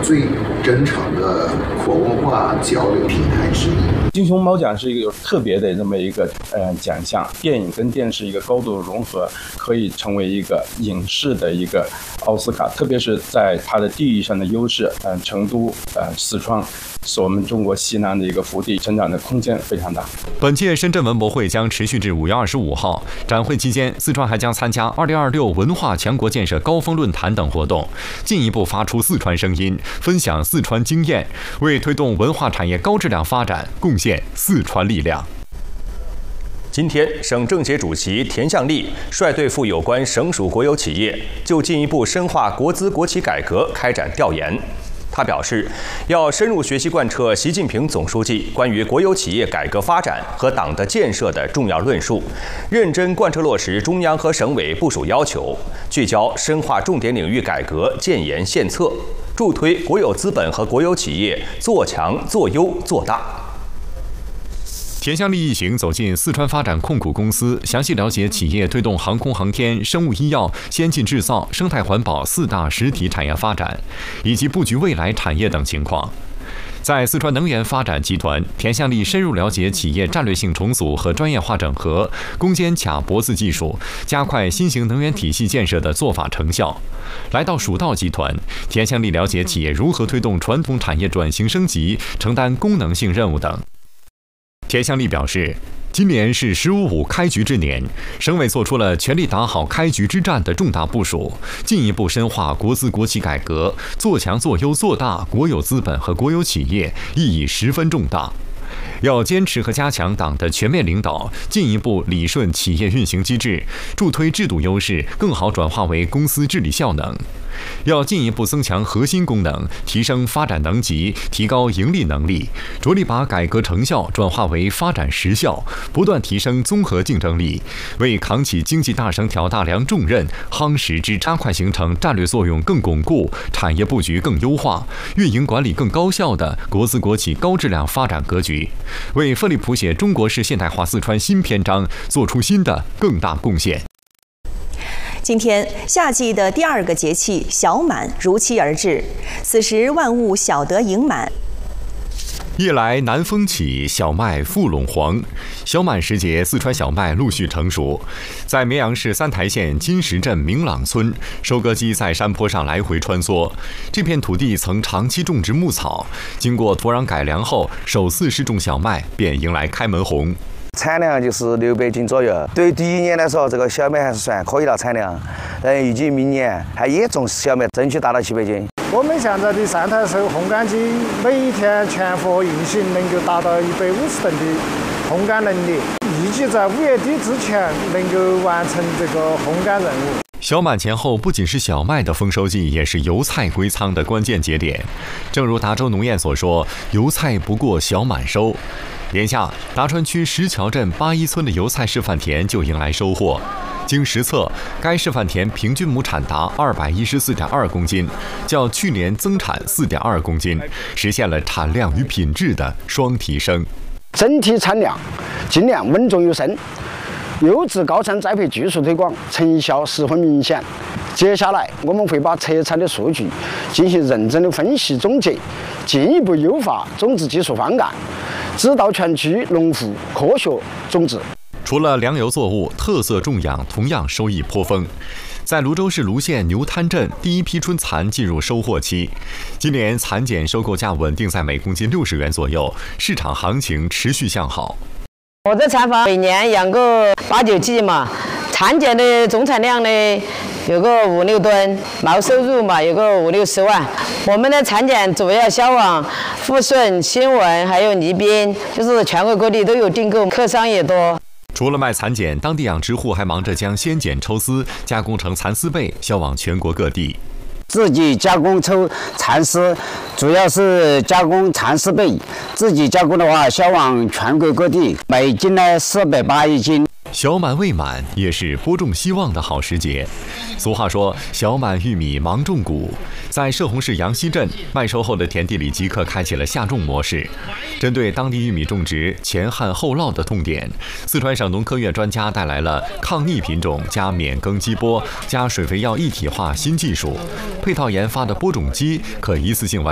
最真诚的跨文化交流平台之一。 金熊猫奖是一个有特别的这么一个奖项，电影跟电视一个高度融合，可以成为一个影视的一个奥斯卡，特别是在它的地域上的优势，成都、四川是我们中国西南的一个福地，成长的空间非常大。 本届深圳文博会将持续至5月25号，展会期间，四川还将参加2026文化强国建设高峰论坛等活动，进一步发出四川声音，分享四川经验，为推动文化产业高质量发展贡献四川力量。 今天，省政协主席田向丽率队赴有关省属国有企业就进一步深化国资国企改革开展调研。他表示，要深入学习贯彻习近平总书记关于国有企业改革发展和党的建设的重要论述，认真贯彻落实中央和省委部署要求，聚焦深化重点领域改革建言献策，助推国有资本和国有企业做强、做优、做大。 田向丽一行走进四川发展控股公司，详细了解企业推动航空航天、生物医药、先进制造、生态环保4大实体产业发展，以及布局未来产业等情况。在四川能源发展集团，田向丽深入了解企业战略性重组和专业化整合、攻坚卡脖子技术，加快新型能源体系建设的做法成效。来到蜀道集团，田向丽了解企业如何推动传统产业转型升级，承担功能性任务等。田向丽表示，今年是“15+5”开局之年，省委做出了全力打好开局之战的重大部署，进一步深化国资国企改革，做强、做优、做大国有资本和国有企业，意义十分重大。要坚持和加强党的全面领导，进一步理顺企业运行机制，助推制度优势更好转化为公司治理效能。要进一步增强核心功能，提升发展能级，提高盈利能力，着力把改革成效转化为发展实效，不断提升综合竞争力，为扛起经济大省挑大梁重任、夯实之加快形成战略作用更巩固、产业布局更优化、运营管理更高效的国资国企高质量发展格局，为奋力谱写中国式现代化四川新篇章做出新的更大贡献。 今天，夏季的第2个节气小满如期而至，此时万物晓得盈满。 夜来南风起，小麦复垄黄。小满时节，四川小麦陆续成熟。在绵阳市三台县金石镇明朗村，收割机在山坡上来回穿梭。这片土地曾长期种植牧草，经过土壤改良后，首次试种小麦，便迎来开门红。 产量就是600斤左右，对于第1年来说，这个小麦还是算可以了产量。预计明年还也种小麦，争取达到700斤。 我们现在的3台手烘干机每一天全活运行，能够达到150吨的烘干能力，预计在5月底之前能够完成这个烘干任务。 小满前后不仅是小麦的丰收季，也是油菜归仓的关键节点。正如达州农业所说，油菜不过小满收。眼下，达川区石桥镇81村的油菜示范田就迎来收获。经实测，该示范田平均亩产达214.2公斤，较去年增产4.2公斤，实现了产量与品质的双提升。 整体产量尽量稳中有升，优质高产栽培技术推广成效十分明显。接下来，我们会把测产的数据进行认真的分析总结，进一步优化种植技术方案，指导全区农户科学种植。 除了粮油作物，特色种养同样收益颇丰。在泸州市泸县牛滩镇，第一批春蚕进入收获期。今年蚕茧收购价稳定在每公斤60元左右，市场行情持续向好。 我在蚕房每年养个8、9季嘛，蚕茧的总产量呢有个5、6吨，毛收入嘛有个50、60万。我们的蚕茧主要销往富顺、新闻还有宜宾，就是全国各地都有订购，客商也多。 除了卖蚕茧，当地养殖户还忙着将鲜茧抽丝，加工成蚕丝被，销往全国各地。 自己加工抽蚕丝，主要是加工蚕丝被，自己加工的话，销往全国各地，每斤呢480一斤。 小满未满，也是播种希望的好时节。俗话说，小满玉米忙种谷。在射洪市杨溪镇，麦收后的田地里即刻开启了下种模式。针对当地玉米种植前旱后涝的痛点，四川省农科院专家带来了抗逆品种加免耕机播加水肥药一体化新技术，配套研发的播种机可一次性完